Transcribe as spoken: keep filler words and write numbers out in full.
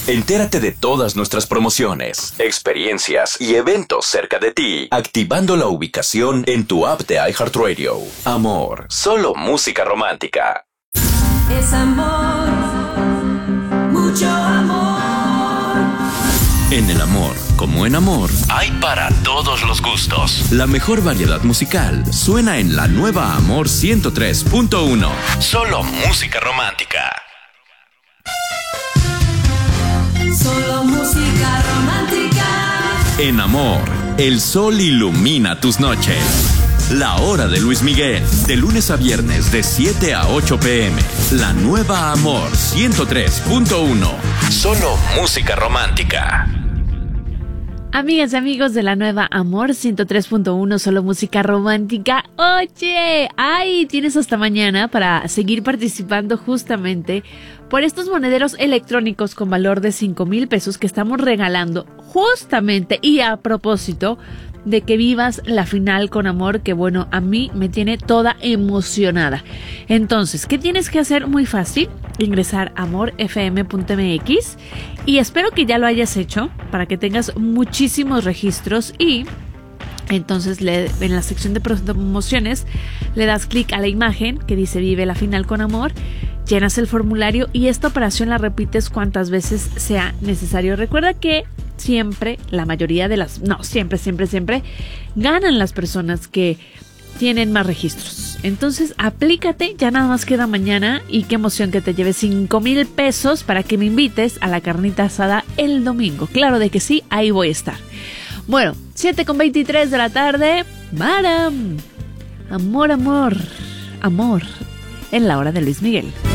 Entérate de todas nuestras promociones, experiencias y eventos cerca de ti, activando la ubicación en tu app de iHeartRadio. Amor, solo música romántica. Es amor, mucho amor. En el amor, como en amor, hay para todos los gustos. La mejor variedad musical suena en la nueva Amor ciento tres punto uno. Solo música romántica. Solo música romántica. En Amor, el sol ilumina tus noches. La hora de Luis Miguel, de lunes a viernes de siete a ocho pm. La nueva Amor ciento tres punto uno. Solo música romántica. Amigas y amigos de la nueva Amor ciento tres punto uno, solo música romántica. Oye, ay, tienes hasta mañana para seguir participando justamente por estos monederos electrónicos con valor de cinco mil pesos que estamos regalando justamente y a propósito de que vivas la final con amor, que bueno, a mí me tiene toda emocionada. Entonces, ¿qué tienes que hacer? Muy fácil, ingresar a amor f m punto m x y espero que ya lo hayas hecho para que tengas muchísimos registros y entonces le, en la sección de promociones le das clic a la imagen que dice Vive la final con amor, llenas el formulario y esta operación la repites cuantas veces sea necesario. Recuerda que siempre, la mayoría de las, no, siempre, siempre, siempre, ganan las personas que tienen más registros. Entonces, aplícate, ya nada más queda mañana y qué emoción que te lleves cinco mil pesos para que me invites a la carnita asada el domingo. Claro de que sí, ahí voy a estar. Bueno, siete con veintitrés de la tarde, ¡Maram! Amor, amor, amor, en la hora de Luis Miguel.